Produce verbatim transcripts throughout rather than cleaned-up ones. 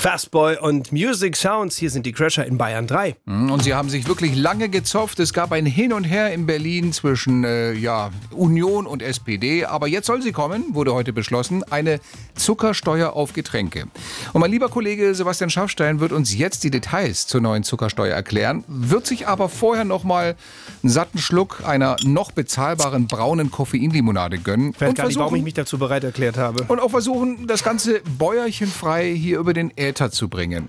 Fastboy und Music Sounds, hier sind die Crasher in Bayern drei. Und sie haben sich wirklich lange gezofft. Es gab ein Hin und Her in Berlin zwischen äh, ja, Union und S P D. Aber jetzt soll sie kommen, wurde heute beschlossen, eine Zuckersteuer auf Getränke. Und mein lieber Kollege Sebastian Schaffstein wird uns jetzt die Details zur neuen Zuckersteuer erklären, wird sich aber vorher noch mal einen satten Schluck einer noch bezahlbaren braunen Koffeinlimonade gönnen. Ich weiß gar nicht, warum ich mich dazu bereit erklärt habe. Und auch versuchen, das Ganze bäuerchenfrei hier über den Äther zu bringen.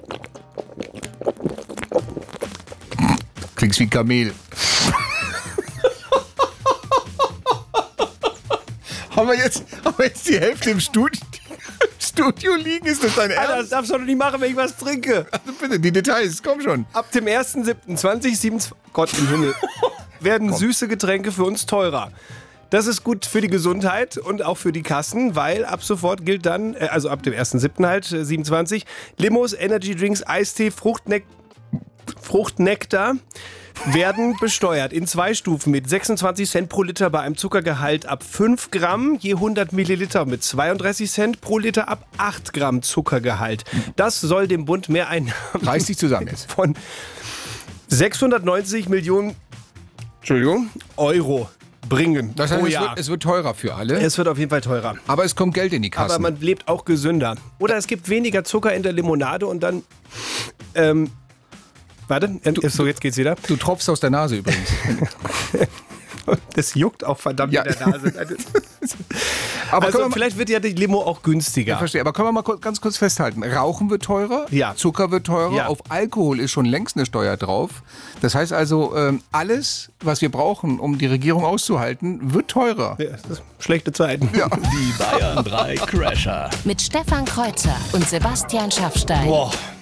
Klingt's wie Kamel. haben, wir jetzt, haben wir jetzt die Hälfte im Studio, Studio liegen? Ist das dein Ernst? Alter, das darfst du doch nicht machen, wenn ich was trinke. Also bitte, die Details, komm schon. Ab dem ersten siebten zweitausendsiebenundzwanzig, Gott im Himmel, werden süße Getränke für uns teurer. Das ist gut für die Gesundheit und auch für die Kassen, weil ab sofort gilt dann, also ab dem ersten siebten halt, siebenundzwanzig, Limos, Energy Drinks, Eistee, Fruchtnek- Fruchtnektar werden besteuert in zwei Stufen mit sechsundzwanzig Cent pro Liter bei einem Zuckergehalt ab fünf Gramm, je hundert Milliliter mit zweiunddreißig Cent pro Liter ab acht Gramm Zuckergehalt. Das soll dem Bund mehr Einnahmen Reiß dich zusammen jetzt. von sechshundertneunzig Millionen Entschuldigung, Euro bringen Das heißt, pro es Jahr. wird, es wird teurer für alle, Es wird auf jeden Fall teurer. aber es kommt Geld in die Kassen. Aber man lebt auch gesünder. Oder es gibt weniger Zucker in der Limonade und dann... Ähm, warte, so jetzt geht's wieder. Du tropfst aus der Nase übrigens. Das juckt auch verdammt Ja. in der Nase. Aber Also können wir mal, vielleicht wird ja die Limo auch günstiger. ich verstehe, aber können wir mal kurz, ganz kurz festhalten. Rauchen wird teurer, Ja. Zucker wird teurer, Ja. auf Alkohol ist schon längst eine Steuer drauf. Das heißt also, ähm, alles, was wir brauchen, um die Regierung auszuhalten, wird teurer. Ja, das ist schlechte Zeiten. Ja. Die Bayern drei Crasher. Mit Stefan Kreuzer und Sebastian Schaffstein. Boah.